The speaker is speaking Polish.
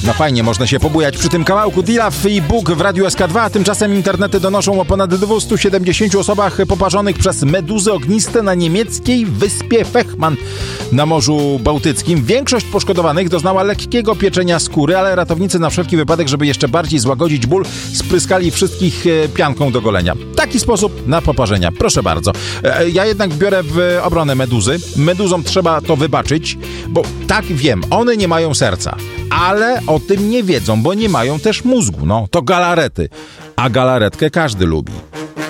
No fajnie, można się pobujać przy tym kawałku. Dilaf i Bóg w Radiu SK2, a tymczasem internety donoszą o ponad 270 osobach poparzonych przez meduzy ogniste na niemieckiej wyspie Fehmarn na Morzu Bałtyckim. Większość poszkodowanych doznała lekkiego pieczenia skóry, ale ratownicy na wszelki wypadek, żeby jeszcze bardziej złagodzić ból, spryskali wszystkich pianką do golenia. Taki sposób na poparzenia. Proszę bardzo. Ja jednak biorę w obronę meduzy. Meduzom trzeba to wybaczyć, bo tak wiem, one nie mają serca. Ale o tym nie wiedzą, bo nie mają też mózgu. No, to galarety. A galaretkę każdy lubi.